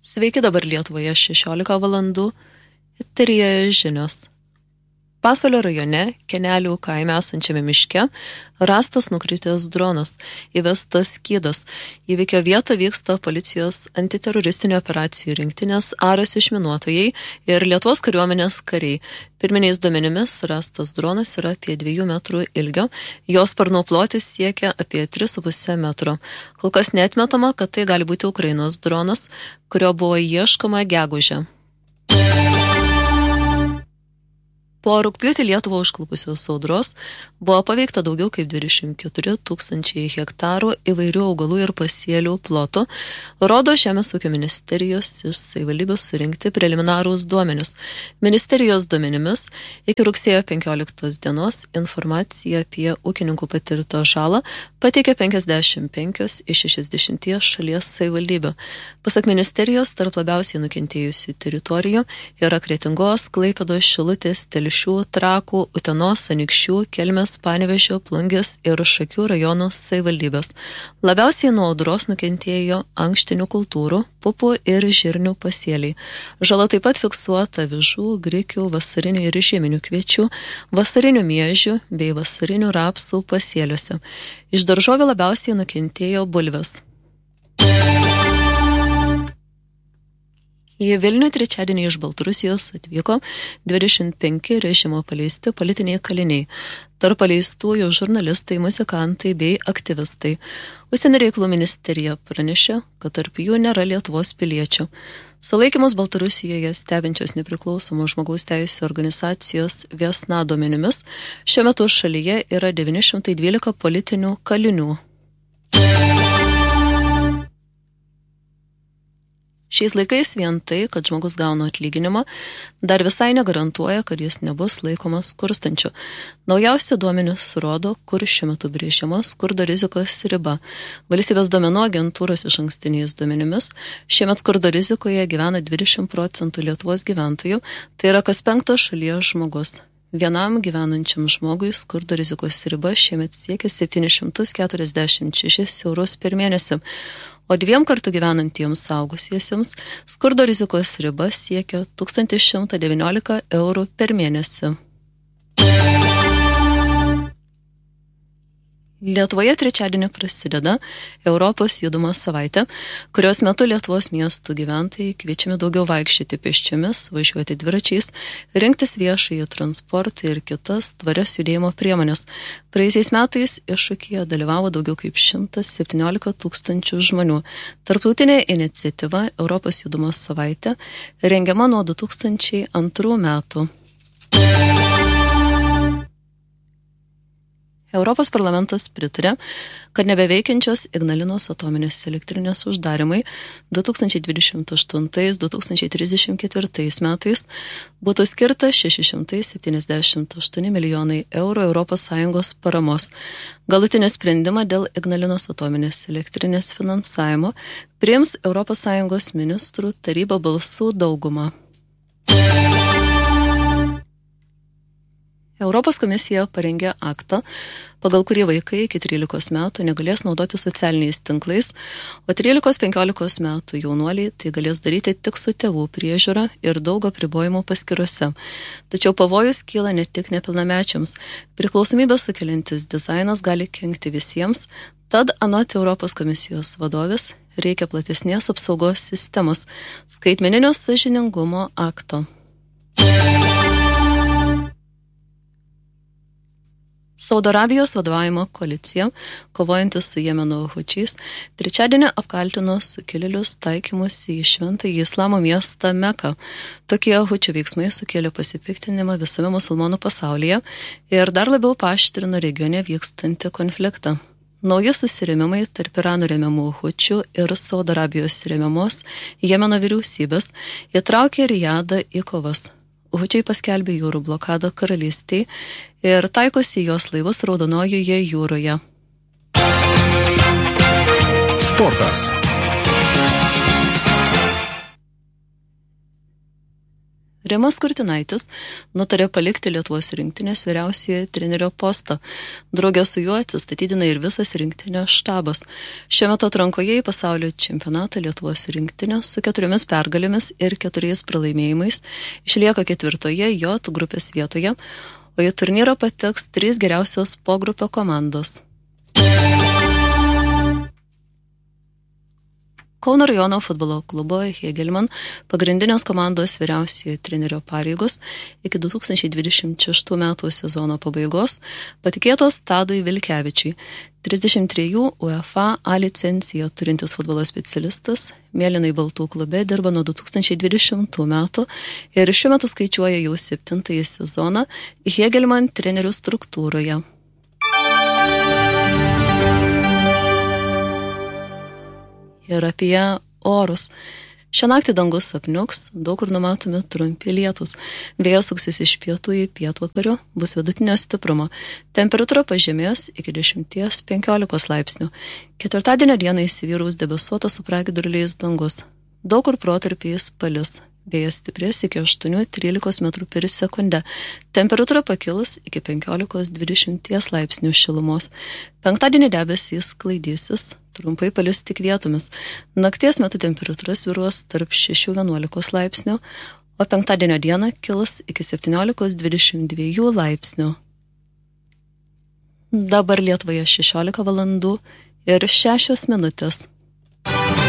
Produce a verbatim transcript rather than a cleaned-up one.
Sveiki, dabar Lietuvoje šešiolika valandų, eteryje žinios. Pasvalio rajone, Kenelių kaime esančiame miške, rastas nukritęs dronas, įvestas skydas. Įvykio vietą vyksta policijos antiteroristinių operacijų rinktinės aras išminuotojai ir Lietuvos kariuomenės kariai. Pirminiais duomenimis rastas dronas yra apie dviejų metrų ilgio, jos sparno plotis siekia apie tris su puse metro. Kol kas neatmetama, kad tai gali būti Ukrainos dronas, kurio buvo ieškoma gegužę. Po rugpjūtį Lietuvą užklupusios audros buvo paveikta daugiau kaip dvidešimt keturi tūkstančiai hektarų įvairių augalų ir pasėlių plotų, rodo Žemės ūkio ministerijos iš savivaldybės surinkti preliminarūs duomenis. Ministerijos duomenimis iki rugsėjo penkioliktos dienos informaciją apie ūkininkų patirtą žalą pateikė penkiasdešimt penkios iš šešiasdešimties šalies savivaldybių. Pasak ministerijos, tarp labiausiai nukentėjusių teritorijų yra Kretingos, Klaipėdos, Šilutės, Telšių, Trakų, Utenos, Anykščių, Kelmės, Panevėžio, Plungės ir Šakių rajonų savivaldybės. Labiausiai nuo audros nukentėjo ankštinių kultūrų, pupų ir žirnių pasėliai. Žala taip pat fiksuota avižų, grikių, vasarinių ir žieminių kviečių, vasarinių miežių bei vasarinių rapsų pasėliuose. Iš daržovių labiausiai nukentėjo bulvės. Į Vilnių trečiadienį iš Baltarusijos atvyko dvidešimt penki režimo paleisti politiniai kaliniai. Tarp paleistųjų žurnalistai, muzikantai bei aktyvistai. Užsienio reikalų ministerija pranešė, kad tarp jų nėra Lietuvos piliečių. Sulaikymus Baltarusijoje stebinčios nepriklausomos žmogaus teisių organizacijos Viesna duomenimis, šiuo metu šalyje yra devyni šimtai dvylika politinių kalinių. Šiais laikais vien tai, kad žmogus gauna atlyginimą, dar visai negarantuoja, kad jis nebus laikomas skurstančiu. Naujausi duomenys rodo, kur šiuo metu brėžiama skurdo rizikos riba. Valstybės duomenų agentūros išankstiniais duomenimis šiemet skurdo rizikoje gyvena dvidešimt procentų Lietuvos gyventojų, tai yra kas penktas šalies žmogus. Vienam gyvenančiam žmogui skurdo rizikos riba šiemet siekia septynis šimtus keturiasdešimt šešis eurus per mėnesį, o dviem kartų gyvenantiems suaugusiesiems skurdo rizikos riba siekia tūkstantis šimtas devyniolika eurų per mėnesį. Lietuvoje trečiadienį prasideda Europos judumo savaitė, kurios metu Lietuvos miestų gyventojai kviečiami daugiau vaikščioti pėsčiomis, važiuoti dviračiais, rinktis viešąjį transportą ir kitas tvarias judėjimo priemonės. Praėjusiais metais iššūkyje dalyvavo daugiau kaip šimtas septyniolika tūkstančių žmonių. Tarptautinė iniciatyva Europos judumo savaitė rengiama nuo du tūkstančiai antrų metų. Europos parlamentas pritarė, kad nebeveikiančios Ignalinos atominės elektrinės uždarimai du tūkstančiai dvidešimt aštuntais - du tūkstančiai trisdešimt ketvirtais metais būtų skirta šeši šimtai septyniasdešimt aštuoni milijonai eurų Europos Sąjungos paramos. Galutinį sprendimą dėl Ignalinos atominės elektrinės finansavimo priims Europos Sąjungos ministrų taryba balsų dauguma. Europos komisija parengė aktą, pagal kurį vaikai iki trylikos metų negalės naudoti socialiniais tinklais, o trylikos penkiolikos metų jaunuoliai tai galės daryti tik su tėvų priežiūra ir daug apribojimų paskyrose. Tačiau pavojus kyla ne tik nepilnamečiams. Priklausomybę sukeliantis dizainas gali kenkti visiems, tad anot Europos komisijos vadovės reikia platesnės apsaugos sistemos, skaitmeninio sąžiningumo akto. Saudo Arabijos vadovavimo koalicija, kovojantis su Jemeno hučiais, trečiadienį apkaltino sukilėlius taikymus į šventąjį islamo miestą Meką. Tokie hučių veiksmai sukėlė pasipiktinimą visame musulmonų pasaulyje ir dar labiau paaštrino regione vykstantį konfliktą. Nauji susirėmimai tarp Irano remiamų hučių ir Saudo Arabijos remiamos Jemeno vyriausybės įtraukė Rijadą į kovas. Hučiai paskelbė jūrų blokadą karalystei ir taikosi jos laivus Raudonojoje jūroje. Sportas. Rimas Kurtinaitis nutarė palikti Lietuvos rinktinės vyriausiojo trenerio postą. Draugė su juo atsistatydina ir visas rinktinio štabas. Šiuo metu atrankoje į pasaulio čempionatą Lietuvos rinktinė su keturiomis pergalėmis ir keturiais pralaimėjimais išlieka ketvirtoje J grupės vietoje, o į turnyrą pateks trys geriausios pogrupio komandos. Kauno rajono futbolo klubo Hegelman pagrindinės komandos vyriausiojo trenerio pareigos iki du tūkstančiai dvidešimt šeštų metų sezono pabaigos patikėtos Tadui Vilkevičiui, trisdešimt trejų UEFA A licenciją turintis futbolo specialistas, mėlynai baltų klube dirba nuo du tūkstančiai dvidešimtų metų ir šiuo metu skaičiuoja jau septintąjį sezoną Hegelman trenerių struktūroje. Ir apie orus. Šią naktį dangus apniuks, daug kur numatomi trumpi lietus. Vėjas suksis iš pietų į pietvakarių, bus vidutinio stiprumo. Temperatūra pažemės iki dešimt penkiolikos laipsnių. Ketvirtadienio dieną įsivyraus debesuotas su pragiedruliais dangus. Daug kur protarpiais palis. Vėjas stiprės iki aštuonių trylikos metrų per sekundę. Temperatūra pakils iki penkiolikos dvidešimt laipsnių šilumos. Penktadienį debesys sklaidysis, trumpai palis tik vietomis. Nakties metu temperatūra svyruos tarp šešių vienuolikos laipsnių, o penktadienio dieną kils iki septyniolikos dvidešimt dviejų laipsnių. Dabar Lietuvoje šešiolika valandų ir šešios minutės.